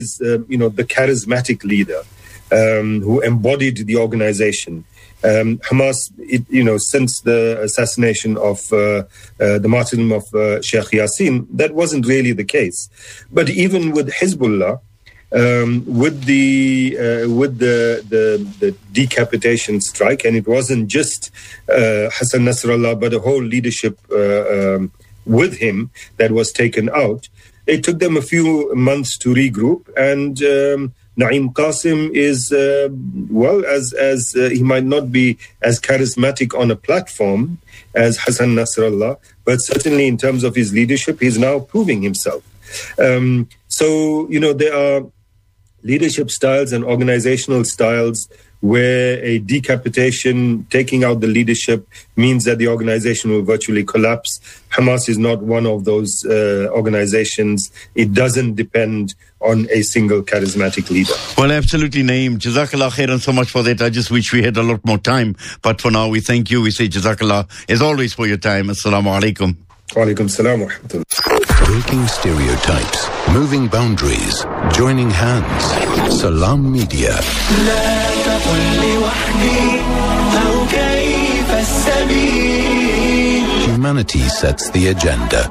the charismatic leader who embodied the organization. Hamas, since the assassination of the martyrdom of Sheikh Yassin, that wasn't really the case. But even with Hezbollah, with the decapitation strike, and it wasn't just Hassan Nasrallah, but the whole leadership with him that was taken out. It took them a few months to regroup, and Naim Qasim is, as he might not be as charismatic on a platform as Hassan Nasrallah, but certainly in terms of his leadership, he's now proving himself. There are leadership styles and organizational styles where a decapitation, taking out the leadership, means that the organization will virtually collapse. Hamas is not one of those organizations. It doesn't depend on a single charismatic leader. Well, absolutely, Naeem. Jazakallah khairan so much for that. I just wish we had a lot more time. But for now, we thank you. We say Jazakallah, as always, for your time. Assalamu alaikum. Wa alaikum salam wa rahmatullah. Breaking stereotypes, moving boundaries, joining hands. Salam Media. Humanity sets the agenda.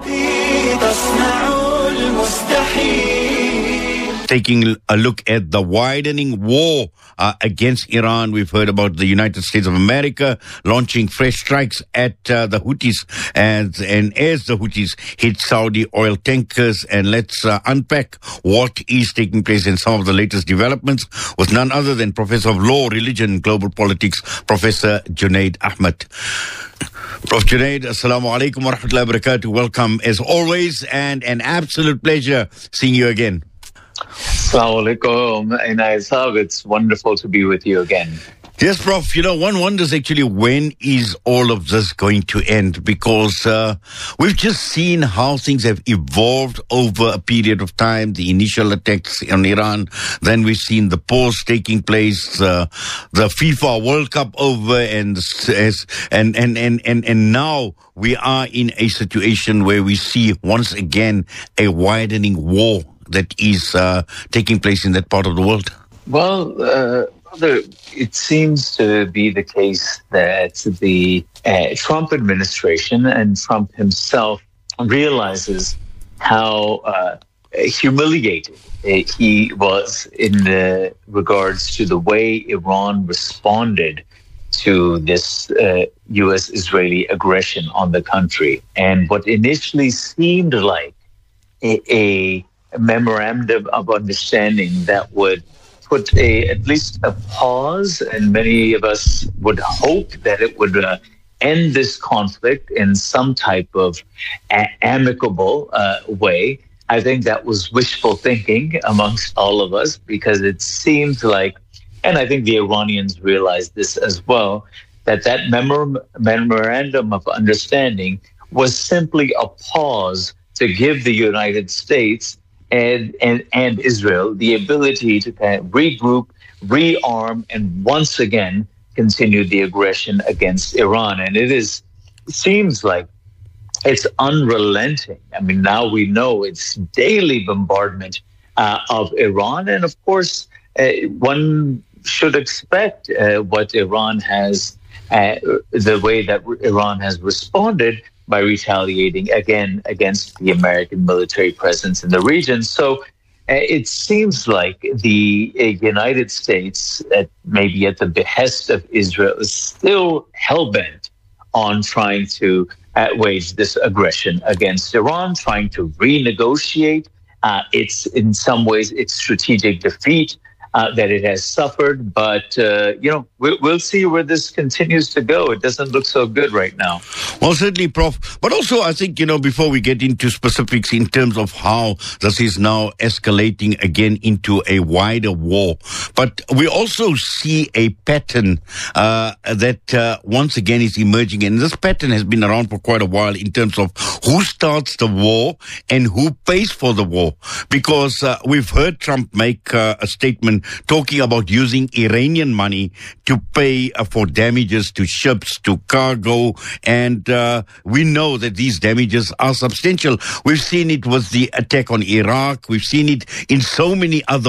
Taking a look at the widening war against Iran. We've heard about the United States of America launching fresh strikes at the Houthis and as the Houthis hit Saudi oil tankers. And let's unpack what is taking place in some of the latest developments with none other than Professor of Law, Religion, and Global Politics, Professor Junaid Ahmed. Prof. Junaid, assalamu alaikum wa rahmatullahi wa barakatuh. Welcome as always, and an absolute pleasure seeing you again. Assalamu alaikum, Inayat. It's wonderful to be with you again. Yes, Prof. One wonders actually when is all of this going to end? Because we've just seen how things have evolved over a period of time. The initial attacks on Iran, then we've seen the pause taking place, the FIFA World Cup over, and now we are in a situation where we see once again a widening war that is taking place in that part of the world. Well, it seems to be the case that the Trump administration and Trump himself realizes how humiliated he was in regards to the way Iran responded to this U.S.-Israeli aggression on the country. And what initially seemed like a memorandum of understanding that would put at least a pause, and many of us would hope that it would end this conflict in some type of amicable way. I think that was wishful thinking amongst all of us, because it seems like, and I think the Iranians realized this as well, that memorandum of understanding was simply a pause to give the United States and Israel the ability to kind of regroup, rearm, and once again continue the aggression against Iran. And it seems like it's unrelenting. I mean, now we know it's daily bombardment of Iran. And of course, one should expect what Iran has, the way that Iran has responded by retaliating again against the American military presence in the region. So it seems like the United States, maybe at the behest of Israel, is still hell-bent on trying to wage this aggression against Iran, trying to renegotiate in some ways its strategic defeat that it has suffered. But, we'll see where this continues to go. It doesn't look so good right now. Well, certainly, Prof. But also, I think, before we get into specifics in terms of how this is now escalating again into a wider war, but we also see a pattern that once again is emerging. And this pattern has been around for quite a while in terms of who starts the war and who pays for the war. Because we've heard Trump make a statement Washington talking about using Iranian money to pay for damages to ships, to cargo, and we know that these damages are substantial. We've seen it with the attack on Iraq. We've seen it in so many other